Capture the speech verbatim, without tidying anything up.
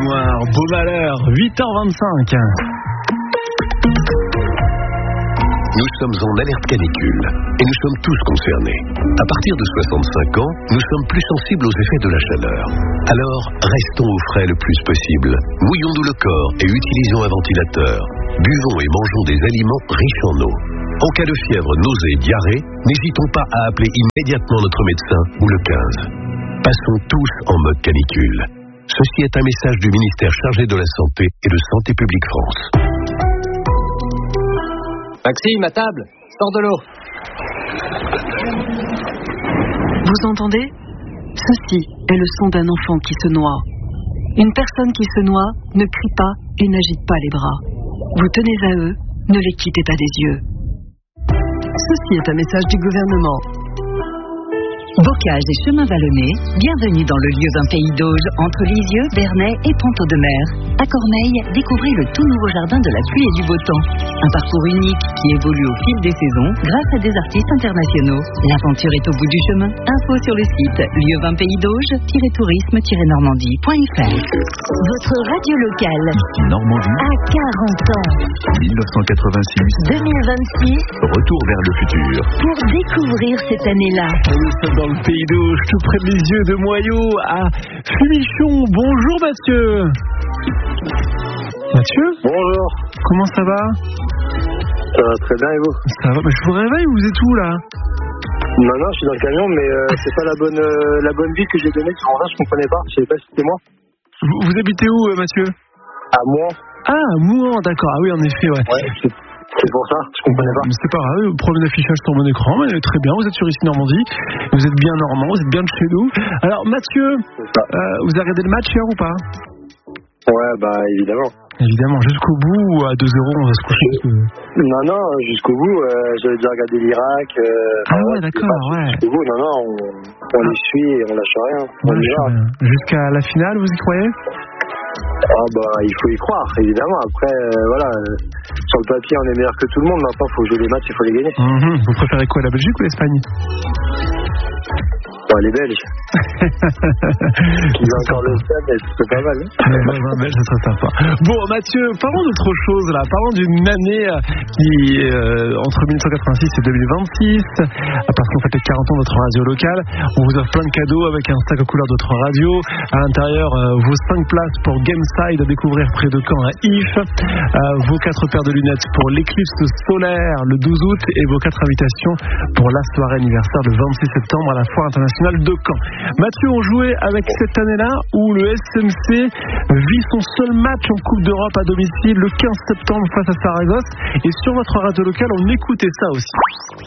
Noir, beau malheur, huit heures vingt-cinq. Nous sommes en alerte canicule et nous sommes tous concernés. À partir de soixante-cinq ans, nous sommes plus sensibles aux effets de la chaleur. Alors, restons au frais le plus possible. Mouillons-nous le corps et utilisons un ventilateur. Buvons et mangeons des aliments riches en eau. En cas de fièvre, nausée, diarrhée, n'hésitons pas à appeler immédiatement notre médecin ou le quinze. Passons tous en mode canicule. Ceci est un message du ministère chargé de la Santé et de Santé publique France. Maxime, à table, sors de l'eau. Vous entendez ? Ceci est le son d'un enfant qui se noie. Une personne qui se noie ne crie pas et n'agite pas les bras. Vous tenez à eux, ne les quittez pas des yeux. Ceci est un message du gouvernement. Bocage et chemin vallonné, bienvenue dans le lieu d'un pays d'Auge entre Lisieux, Bernay et Ponto-de-Mer. À Cormeilles, découvrez le tout nouveau jardin de la pluie et du beau temps. Un parcours unique qui évolue au fil des saisons grâce à des artistes internationaux. L'aventure est au bout du chemin. Info sur le site lieu vingt pays d'Auge tourisme normandie point f r. Votre radio locale Normandie à quarante ans. dix-neuf cent quatre-vingt-six deux mille vingt-six. Retour vers le futur. Pour découvrir cette année-là. Nous sommes dans le pays d'Auge, tout près des yeux de Moyaux, à Fumichon. Bonjour Mathieu. Mathieu ? Bonjour. Comment ça va ? Ça va très bien et vous ? Ça va, mais je vous réveille, vous êtes où là ? Non, non, je suis dans le camion, mais euh, c'est pas la bonne euh, la bonne ville que j'ai donnée, sur ça je comprenais pas, je savais pas si c'était moi. Vous, vous habitez où euh, Mathieu ? À Mouan. Ah, Mouan, d'accord, ah oui en effet, ouais. Ouais, c'est, c'est pour ça, je comprenais pas. Mais c'est pas grave, problème d'affichage sur mon écran, mais très bien, vous êtes sur Ici Normandie, vous êtes bien normand, vous êtes bien de chez nous. Alors Mathieu, euh, vous avez regardé le match hier ou pas ? Ouais, bah évidemment. Évidemment, jusqu'au bout ou à deux zéro on va se coucher que... Non, non, jusqu'au bout, euh, j'avais déjà regardé l'Irak. Euh, ah ouais, ouais d'accord, ouais. Jusqu'au bout, non, non, on, on les suit et on lâche rien. On on y va. Rien. Jusqu'à la finale, vous y croyez ? Ah bah, il faut y croire, évidemment. Après, euh, voilà, euh, sur le papier, on est meilleur que tout le monde. Maintenant, il faut jouer les matchs, il faut les gagner. Mmh. Vous préférez quoi, la Belgique ou l'Espagne ? Ouais, les Belges. Ils ont encore le stade, mais c'est pas mal. Hein les Belges, c'est très sympa. Bon, Mathieu, parlons d'autre chose là. Parlons d'une année qui, euh, entre dix-neuf cent quatre-vingt-six et deux mille vingt-six, parce qu'on fête les quarante ans de votre radio locale. On vous offre plein de cadeaux avec un sac aux couleurs de votre radio. À l'intérieur, euh, vos cinq places pour Gameside à découvrir près de Caen à If. Euh, vos quatre paires de lunettes pour l'éclipse solaire le douze août et vos quatre invitations pour la soirée anniversaire le vingt-six septembre à la Foire internationale de Caen. Mathieu, on jouait avec cette année-là où le S M C vit son seul match en Coupe d'Europe à domicile le quinze septembre face à Saragosse. Et sur votre radio locale, on écoutait ça aussi.